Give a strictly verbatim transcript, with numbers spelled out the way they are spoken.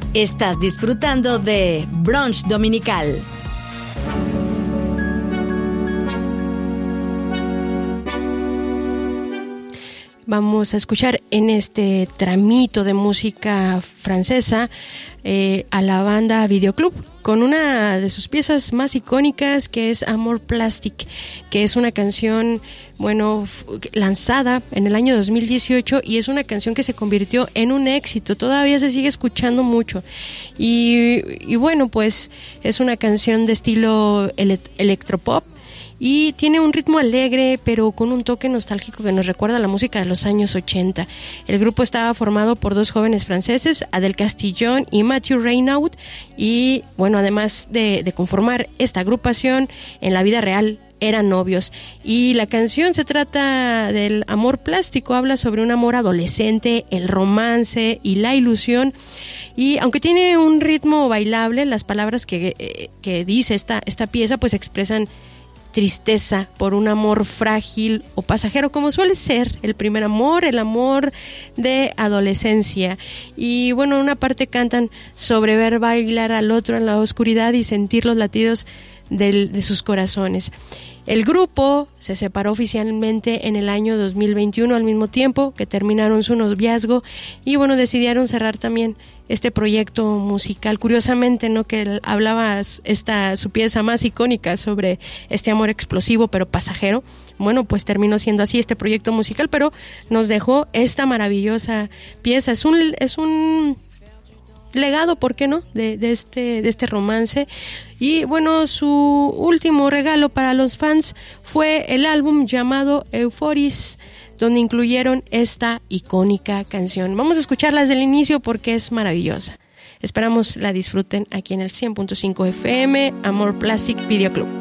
Estás disfrutando de Brunch Dominical. Vamos a escuchar en este tramito de música francesa eh, a la banda Videoclub con una de sus piezas más icónicas, que es Amour Plastique, que es una canción, bueno, f- lanzada en el año dos mil dieciocho, y es una canción que se convirtió en un éxito. Todavía se sigue escuchando mucho y, y bueno, pues es una canción de estilo ele- electropop, y tiene un ritmo alegre, pero con un toque nostálgico que nos recuerda a la música de los años ochenta. El grupo estaba formado por dos jóvenes franceses, Adèle Castillon y Mathieu Reynaud, y bueno, además de, de conformar esta agrupación, en la vida real eran novios. Y la canción se trata del amor plástico, habla sobre un amor adolescente, el romance y la ilusión. Y aunque tiene un ritmo bailable, las palabras que, eh, que dice esta, esta pieza pues expresan tristeza por un amor frágil o pasajero, como suele ser el primer amor, el amor de adolescencia. Y bueno, en una parte cantan sobre ver bailar al otro en la oscuridad y sentir los latidos del, de sus corazones. El grupo se separó oficialmente en el año dos mil veintiuno, al mismo tiempo que terminaron su noviazgo, y bueno, decidieron cerrar también este proyecto musical. Curiosamente, ¿no?, que hablaba esta su pieza más icónica sobre este amor explosivo pero pasajero. Bueno, pues terminó siendo así este proyecto musical, pero nos dejó esta maravillosa pieza. Es un es un legado, ¿por qué no?, de, de este de este romance. Y bueno, su último regalo para los fans fue el álbum llamado Euphoris, donde incluyeron esta icónica canción. Vamos a escucharla desde el inicio porque es maravillosa. Esperamos la disfruten aquí en el cien punto cinco F M, Amour Plastique Videoclub.